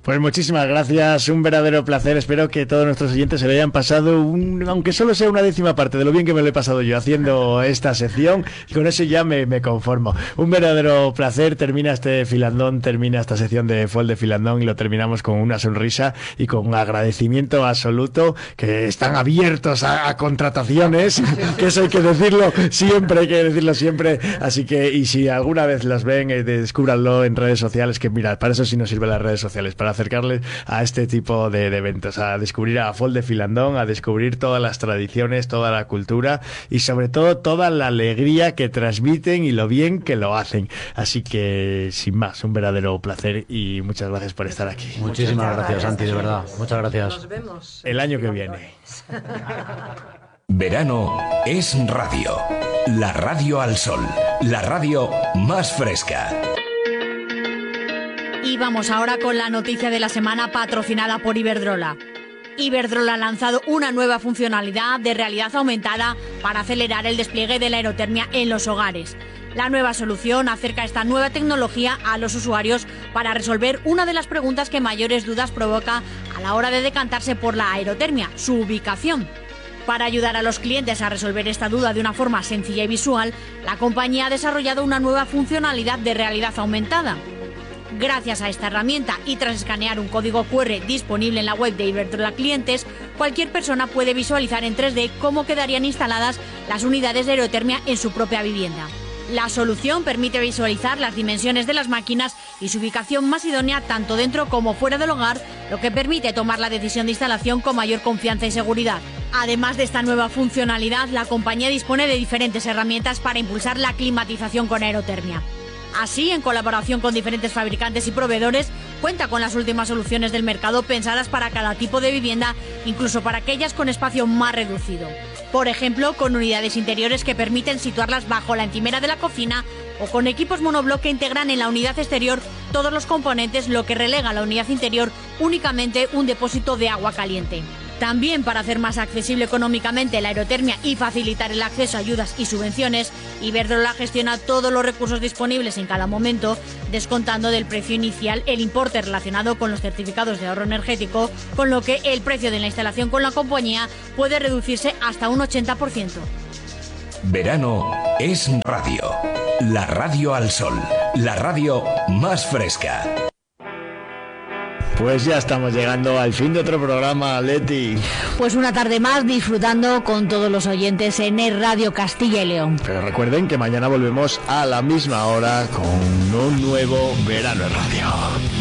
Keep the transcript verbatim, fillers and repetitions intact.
Pues muchísimas gracias, un verdadero placer. Espero que todos nuestros oyentes se lo hayan pasado, un, aunque solo sea una décima parte de lo bien que me lo he pasado yo haciendo esta sección, y con eso ya me, me conformo. Un verdadero placer. Termina este filandón, termina esta sección de Fue el de Filandón y lo terminamos con una sonrisa y con un agradecimiento absoluto, que están abiertos a, a contrataciones, que eso hay que decirlo siempre, hay que decirlo siempre. Así que, y si alguna vez las ven, eh, descúbranlo en redes sociales, que mirad, para eso sí nos sirven las redes sociales, para acercarles a este tipo de, de eventos, a descubrir a Fue el de Filandón, a descubrir todas las tradiciones, toda la cultura y sobre todo toda la alegría que transmiten y lo bien que lo hacen. Así que, sin más, un verdadero placer y muchas gracias por estar aquí. Muchísimas gracias, Santi, de verdad. Muchas gracias. Nos vemos el año que viene. Verano es radio. La radio al sol. La radio más fresca. Y vamos ahora con la noticia de la semana patrocinada por Iberdrola. Iberdrola ha lanzado una nueva funcionalidad de realidad aumentada para acelerar el despliegue de la aerotermia en los hogares. La nueva solución acerca esta nueva tecnología a los usuarios para resolver una de las preguntas que mayores dudas provoca a la hora de decantarse por la aerotermia, su ubicación. Para ayudar a los clientes a resolver esta duda de una forma sencilla y visual, la compañía ha desarrollado una nueva funcionalidad de realidad aumentada. Gracias a esta herramienta y tras escanear un código cu erre disponible en la web de Iberdrola Clientes, cualquier persona puede visualizar en tres D cómo quedarían instaladas las unidades de aerotermia en su propia vivienda. La solución permite visualizar las dimensiones de las máquinas y su ubicación más idónea tanto dentro como fuera del hogar, lo que permite tomar la decisión de instalación con mayor confianza y seguridad. Además de esta nueva funcionalidad, la compañía dispone de diferentes herramientas para impulsar la climatización con aerotermia. Así, en colaboración con diferentes fabricantes y proveedores, cuenta con las últimas soluciones del mercado pensadas para cada tipo de vivienda, incluso para aquellas con espacio más reducido. Por ejemplo, con unidades interiores que permiten situarlas bajo la encimera de la cocina o con equipos monobloc que integran en la unidad exterior todos los componentes, lo que relega a la unidad interior únicamente un depósito de agua caliente. También para hacer más accesible económicamente la aerotermia y facilitar el acceso a ayudas y subvenciones, Iberdrola gestiona todos los recursos disponibles en cada momento, descontando del precio inicial el importe relacionado con los certificados de ahorro energético, con lo que el precio de la instalación con la compañía puede reducirse hasta un ochenta por ciento. Verano es radio. La radio al sol. La radio más fresca. Pues ya estamos llegando al fin de otro programa, Leti. Pues una tarde más disfrutando con todos los oyentes en el Radio Castilla y León. Pero recuerden que mañana volvemos a la misma hora con un nuevo Verano en Radio.